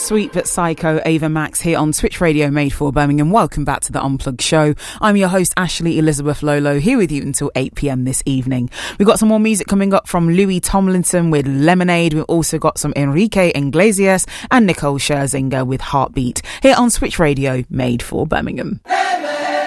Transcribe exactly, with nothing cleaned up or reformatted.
Sweet But Psycho, Ava Max here on Switch Radio made for Birmingham. Welcome back to the Unplugged Show. I'm your host Ashley Elizabeth Lolo, here with you until eight p.m. this evening. We've got some more music coming up from Louis Tomlinson with Lemonade. We've also got some Enrique Iglesias and Nicole Scherzinger with Heartbeat here on Switch Radio made for Birmingham. Lemonade!